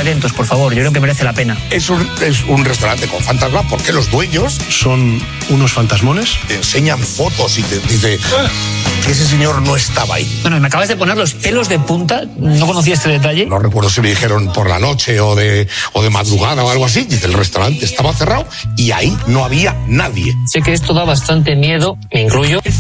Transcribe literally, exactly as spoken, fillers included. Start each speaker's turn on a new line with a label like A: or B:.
A: atentos, por favor, yo creo que merece la pena.
B: Es un, es un restaurante con fantasma porque los dueños
C: son unos fantasmones.
B: Te enseñan fotos y te dice que ese señor no estaba ahí.
A: Bueno, me acabas de poner los pelos de punta, no conocía este detalle.
B: No recuerdo si me dijeron por la noche o de, o de madrugada o algo así. Dice, el restaurante estaba cerrado y ahí no había nadie.
A: Sé que esto da bastante miedo, me incluyo.